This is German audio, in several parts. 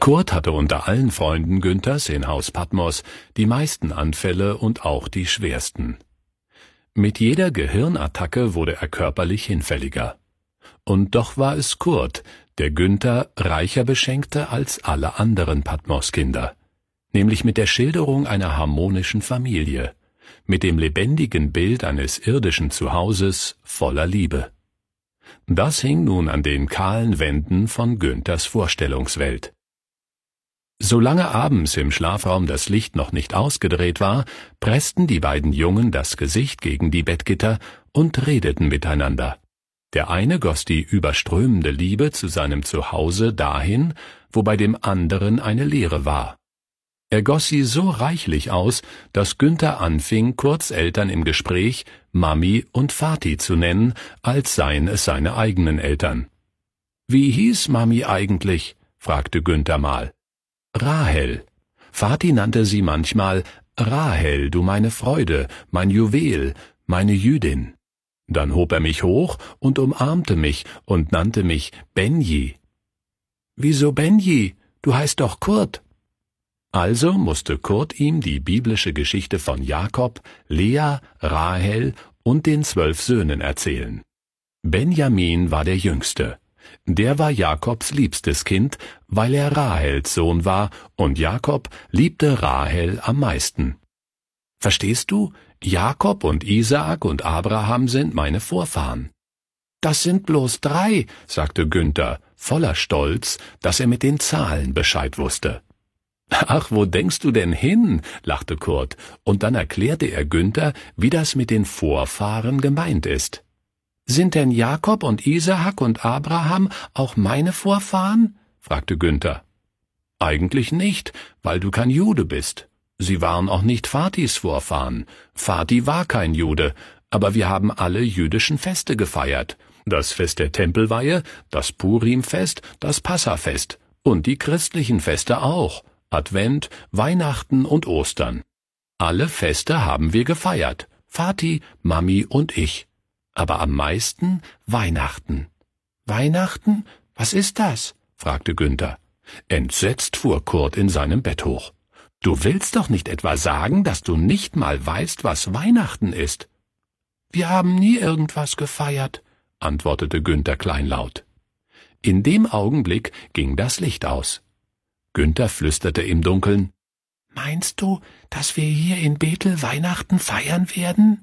Kurt hatte unter allen Freunden Günthers in Haus Patmos die meisten Anfälle und auch die schwersten. Mit jeder Gehirnattacke wurde er körperlich hinfälliger. Und doch war es Kurt, der Günther reicher beschenkte als alle anderen Patmoskinder, nämlich mit der Schilderung einer harmonischen Familie, mit dem lebendigen Bild eines irdischen Zuhauses voller Liebe. Das hing nun an den kahlen Wänden von Günthers Vorstellungswelt. Solange abends im Schlafraum das Licht noch nicht ausgedreht war, pressten die beiden Jungen das Gesicht gegen die Bettgitter und redeten miteinander. Der eine goss die überströmende Liebe zu seinem Zuhause dahin, wo bei dem anderen eine Leere war. Er goss sie so reichlich aus, dass Günther anfing, Kurts Eltern im Gespräch Mami und Vati zu nennen, als seien es seine eigenen Eltern. »Wie hieß Mami eigentlich?« fragte Günther mal. »Rahel. Vati nannte sie manchmal »Rahel, du meine Freude, mein Juwel, meine Jüdin.« Dann hob er mich hoch und umarmte mich und nannte mich Benji. »Wieso Benji? Du heißt doch Kurt.« Also musste Kurt ihm die biblische Geschichte von Jakob, Lea, Rahel und den 12 Söhnen erzählen. Benjamin war der Jüngste. Der war Jakobs liebstes Kind, weil er Rahels Sohn war, und Jakob liebte Rahel am meisten. »Verstehst du? Jakob und Isaak und Abraham sind meine Vorfahren.« »Das sind bloß 3«, sagte Günther, voller Stolz, dass er mit den Zahlen Bescheid wusste. »Ach, wo denkst du denn hin?« lachte Kurt, und dann erklärte er Günther, wie das mit den Vorfahren gemeint ist. »Sind denn Jakob und Isaak und Abraham auch meine Vorfahren?« fragte Günther. »Eigentlich nicht, weil du kein Jude bist. Sie waren auch nicht Vatis Vorfahren. Vati war kein Jude, aber wir haben alle jüdischen Feste gefeiert. Das Fest der Tempelweihe, das Purimfest, das Passafest und die christlichen Feste auch, Advent, Weihnachten und Ostern. Alle Feste haben wir gefeiert, Vati, Mami und ich. Aber am meisten Weihnachten.« »Weihnachten? Was ist das?« fragte Günther. Entsetzt fuhr Kurt in seinem Bett hoch. »Du willst doch nicht etwa sagen, dass du nicht mal weißt, was Weihnachten ist?« »Wir haben nie irgendwas gefeiert«, antwortete Günther kleinlaut. In dem Augenblick ging das Licht aus. Günther flüsterte im Dunkeln: »Meinst du, dass wir hier in Bethel Weihnachten feiern werden?«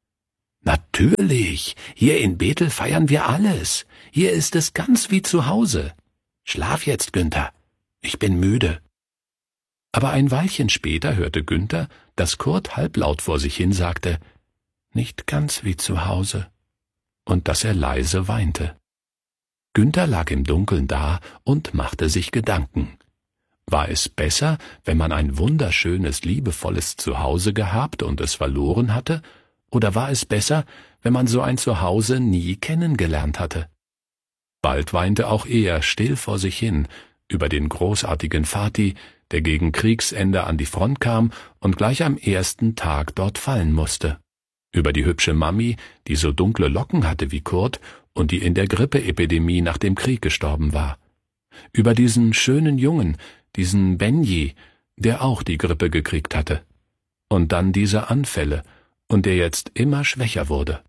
»Natürlich, hier in Bethel feiern wir alles. Hier ist es ganz wie zu Hause. Schlaf jetzt, Günther. Ich bin müde.« Aber ein Weilchen später hörte Günther, dass Kurt halblaut vor sich hin sagte: »Nicht ganz wie zu Hause«, und dass er leise weinte. Günther lag im Dunkeln da und machte sich Gedanken. War es besser, wenn man ein wunderschönes, liebevolles Zuhause gehabt und es verloren hatte, oder war es besser, wenn man so ein Zuhause nie kennengelernt hatte? Bald weinte auch er still vor sich hin über den großartigen Vati, der gegen Kriegsende an die Front kam und gleich am ersten Tag dort fallen musste, über die hübsche Mami, die so dunkle Locken hatte wie Kurt und die in der Grippeepidemie nach dem Krieg gestorben war, über diesen schönen Jungen, diesen Benji, der auch die Grippe gekriegt hatte, und dann diese Anfälle, und der jetzt immer schwächer wurde.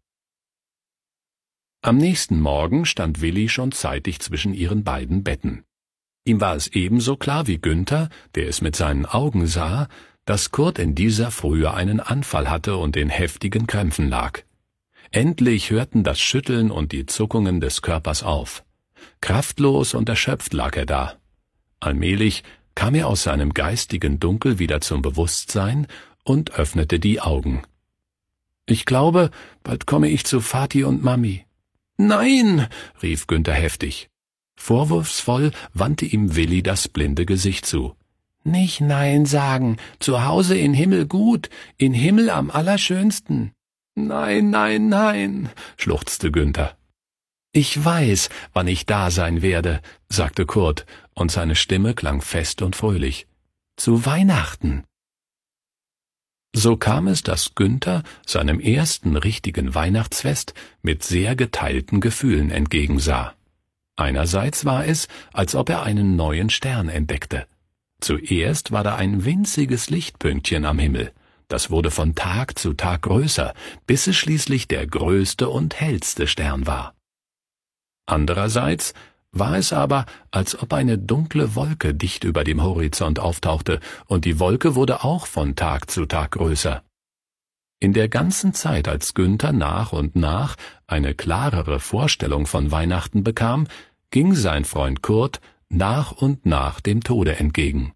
Am nächsten Morgen stand Willi schon zeitig zwischen ihren beiden Betten. Ihm war es ebenso klar wie Günther, der es mit seinen Augen sah, dass Kurt in dieser Frühe einen Anfall hatte und in heftigen Krämpfen lag. Endlich hörten das Schütteln und die Zuckungen des Körpers auf. Kraftlos und erschöpft lag er da. Allmählich kam er aus seinem geistigen Dunkel wieder zum Bewusstsein und öffnete die Augen. »Ich glaube, bald komme ich zu Vati und Mami.« »Nein«, rief Günther heftig. Vorwurfsvoll wandte ihm Willi das blinde Gesicht zu. »Nicht Nein sagen, zu Hause in Himmel gut, in Himmel am allerschönsten.« »Nein, nein, nein«, schluchzte Günther. »Ich weiß, wann ich da sein werde«, sagte Kurt, und seine Stimme klang fest und fröhlich. »Zu Weihnachten.« So kam es, dass Günther seinem ersten richtigen Weihnachtsfest mit sehr geteilten Gefühlen entgegensah. Einerseits war es, als ob er einen neuen Stern entdeckte. Zuerst war da ein winziges Lichtpünktchen am Himmel. Das wurde von Tag zu Tag größer, bis es schließlich der größte und hellste Stern war. Andererseits war es aber, als ob eine dunkle Wolke dicht über dem Horizont auftauchte, und die Wolke wurde auch von Tag zu Tag größer. In der ganzen Zeit, als Günther nach und nach eine klarere Vorstellung von Weihnachten bekam, ging sein Freund Kurt nach und nach dem Tode entgegen.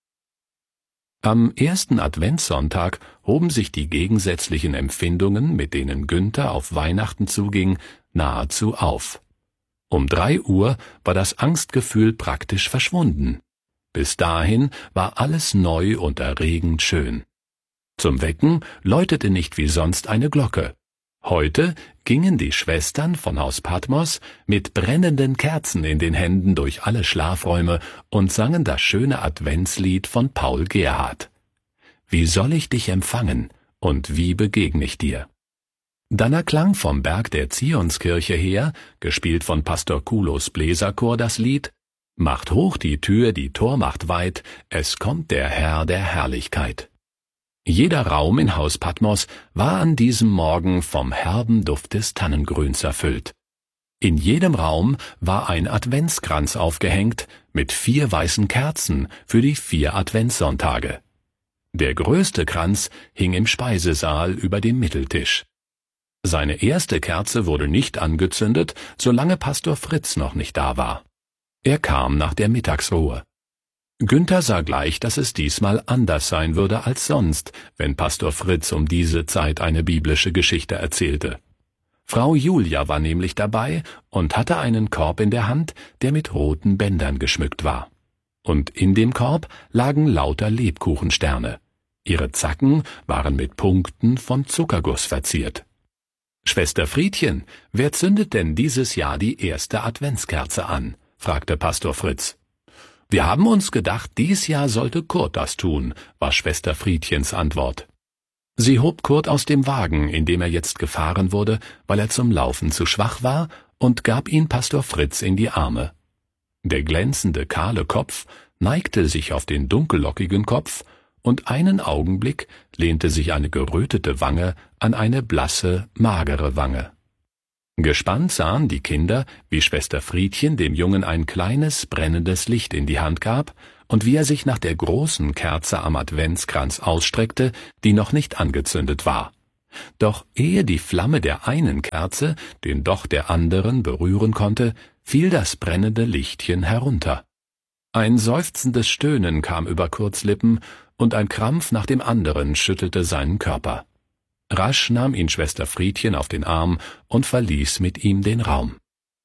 Am ersten Adventssonntag hoben sich die gegensätzlichen Empfindungen, mit denen Günther auf Weihnachten zuging, nahezu auf. Um 3 Uhr war das Angstgefühl praktisch verschwunden. Bis dahin war alles neu und erregend schön. Zum Wecken läutete nicht wie sonst eine Glocke. Heute gingen die Schwestern von Haus Patmos mit brennenden Kerzen in den Händen durch alle Schlafräume und sangen das schöne Adventslied von Paul Gerhardt. Wie soll ich dich empfangen und wie begegne ich dir? Dann erklang vom Berg der Zionskirche her, gespielt von Pastor Kulos Bläserchor, das Lied »Macht hoch die Tür, die Tor macht weit, es kommt der Herr der Herrlichkeit«. Jeder Raum in Haus Patmos war an diesem Morgen vom herben Duft des Tannengrüns erfüllt. In jedem Raum war ein Adventskranz aufgehängt mit 4 weißen Kerzen für die 4 Adventssonntage. Der größte Kranz hing im Speisesaal über dem Mitteltisch. Seine erste Kerze wurde nicht angezündet, solange Pastor Fritz noch nicht da war. Er kam nach der Mittagsruhe. Günther sah gleich, dass es diesmal anders sein würde als sonst, wenn Pastor Fritz um diese Zeit eine biblische Geschichte erzählte. Frau Julia war nämlich dabei und hatte einen Korb in der Hand, der mit roten Bändern geschmückt war. Und in dem Korb lagen lauter Lebkuchensterne. Ihre Zacken waren mit Punkten von Zuckerguss verziert. »Schwester Friedchen, wer zündet denn dieses Jahr die erste Adventskerze an?« fragte Pastor Fritz. »Wir haben uns gedacht, dies Jahr sollte Kurt das tun«, war Schwester Friedchens Antwort. Sie hob Kurt aus dem Wagen, in dem er jetzt gefahren wurde, weil er zum Laufen zu schwach war, und gab ihn Pastor Fritz in die Arme. Der glänzende, kahle Kopf neigte sich auf den dunkellockigen Kopf, und einen Augenblick lehnte sich eine gerötete Wange an eine blasse, magere Wange. Gespannt sahen die Kinder, wie Schwester Friedchen dem Jungen ein kleines, brennendes Licht in die Hand gab und wie er sich nach der großen Kerze am Adventskranz ausstreckte, die noch nicht angezündet war. Doch ehe die Flamme der einen Kerze den Docht der anderen berühren konnte, fiel das brennende Lichtchen herunter. Ein seufzendes Stöhnen kam über Kurts Lippen, und ein Krampf nach dem anderen schüttelte seinen Körper. Rasch nahm ihn Schwester Friedchen auf den Arm und verließ mit ihm den Raum.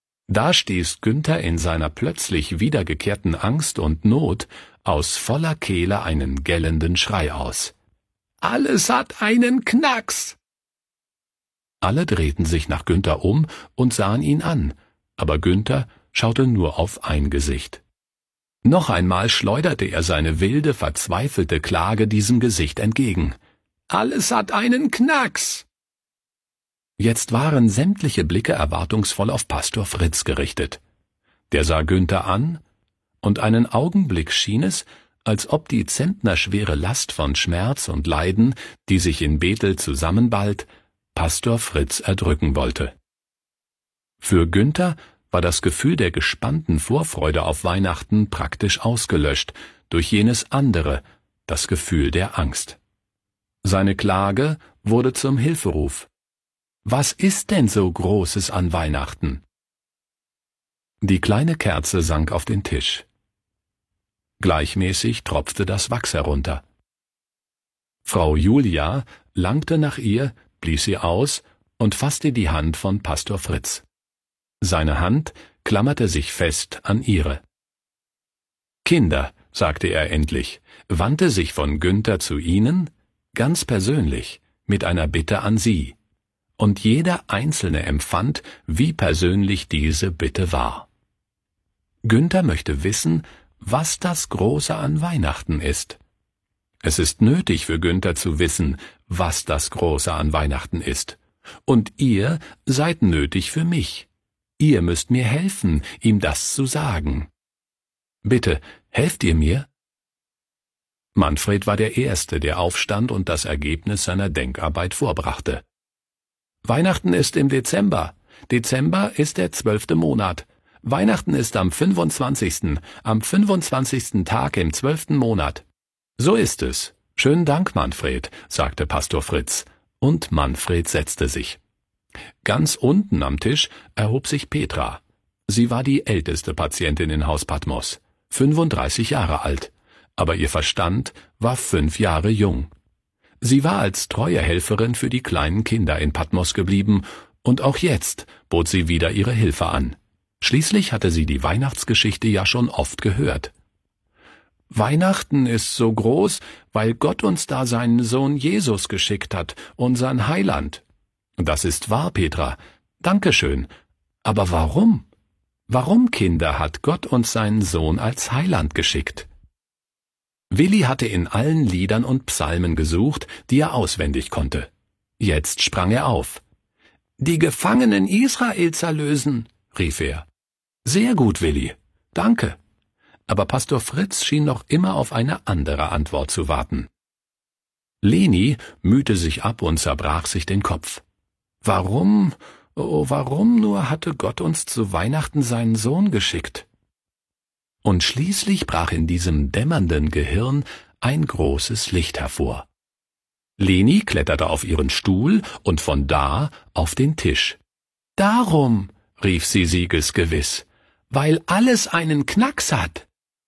Da stieß Günther in seiner plötzlich wiedergekehrten Angst und Not aus voller Kehle einen gellenden Schrei aus. »Alles hat einen Knacks!« Alle drehten sich nach Günther um und sahen ihn an, aber Günther schaute nur auf ein Gesicht. Noch einmal schleuderte er seine wilde, verzweifelte Klage diesem Gesicht entgegen. »Alles hat einen Knacks!« Jetzt waren sämtliche Blicke erwartungsvoll auf Pastor Fritz gerichtet. Der sah Günther an, und einen Augenblick schien es, als ob die zentnerschwere Last von Schmerz und Leiden, die sich in Bethel zusammenballt, Pastor Fritz erdrücken wollte. Für Günther war das Gefühl der gespannten Vorfreude auf Weihnachten praktisch ausgelöscht durch jenes andere, das Gefühl der Angst. Seine Klage wurde zum Hilferuf. Was ist denn so Großes an Weihnachten? Die kleine Kerze sank auf den Tisch. Gleichmäßig tropfte das Wachs herunter. Frau Julia langte nach ihr, blies sie aus und fasste die Hand von Pastor Fritz. Seine Hand klammerte sich fest an ihre. »Kinder«, sagte er endlich, wandte sich von Günther zu ihnen, ganz persönlich, mit einer Bitte an sie. Und jeder Einzelne empfand, wie persönlich diese Bitte war. Günther möchte wissen, was das Große an Weihnachten ist. Es ist nötig für Günther zu wissen, was das Große an Weihnachten ist. Und ihr seid nötig für mich. Ihr müsst mir helfen, ihm das zu sagen. Bitte, helft ihr mir? Manfred war der Erste, der aufstand und das Ergebnis seiner Denkarbeit vorbrachte. Weihnachten ist im Dezember. Dezember ist der 12. Monat. Weihnachten ist am 25. Am 25. Tag im 12. Monat. So ist es. Schönen Dank, Manfred, sagte Pastor Fritz. Und Manfred setzte sich. Ganz unten am Tisch erhob sich Petra. Sie war die älteste Patientin in Haus Patmos, 35 Jahre alt, aber ihr Verstand war 5 Jahre jung. Sie war als treue Helferin für die kleinen Kinder in Patmos geblieben, und auch jetzt bot sie wieder ihre Hilfe an. Schließlich hatte sie die Weihnachtsgeschichte ja schon oft gehört. Weihnachten ist so groß, weil Gott uns da seinen Sohn Jesus geschickt hat, unseren Heiland. Das ist wahr, Petra. Dankeschön. Aber warum? Warum, Kinder, hat Gott uns seinen Sohn als Heiland geschickt? Willi hatte in allen Liedern und Psalmen gesucht, die er auswendig konnte. Jetzt sprang er auf. »Die Gefangenen Israels erlösen«, rief er. »Sehr gut, Willi. Danke.« Aber Pastor Fritz schien noch immer auf eine andere Antwort zu warten. Leni mühte sich ab und zerbrach sich den Kopf. Warum, oh, warum nur hatte Gott uns zu Weihnachten seinen Sohn geschickt? Und schließlich brach in diesem dämmernden Gehirn ein großes Licht hervor. Leni kletterte auf ihren Stuhl und von da auf den Tisch. »Darum«, rief sie siegesgewiss, »weil alles einen Knacks hat.«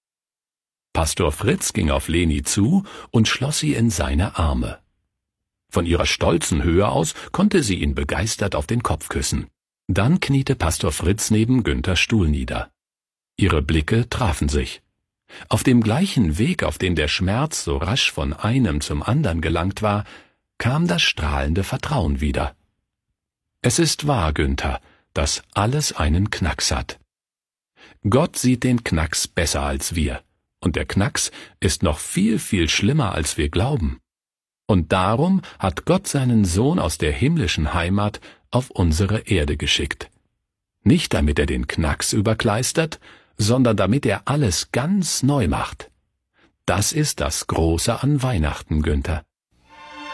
Pastor Fritz ging auf Leni zu und schloss sie in seine Arme. Von ihrer stolzen Höhe aus konnte sie ihn begeistert auf den Kopf küssen. Dann kniete Pastor Fritz neben Günthers Stuhl nieder. Ihre Blicke trafen sich. Auf dem gleichen Weg, auf dem der Schmerz so rasch von einem zum anderen gelangt war, kam das strahlende Vertrauen wieder. Es ist wahr, Günther, dass alles einen Knacks hat. Gott sieht den Knacks besser als wir, und der Knacks ist noch viel, viel schlimmer, als wir glauben. Und darum hat Gott seinen Sohn aus der himmlischen Heimat auf unsere Erde geschickt. Nicht damit er den Knacks überkleistert, sondern damit er alles ganz neu macht. Das ist das Große an Weihnachten, Günther.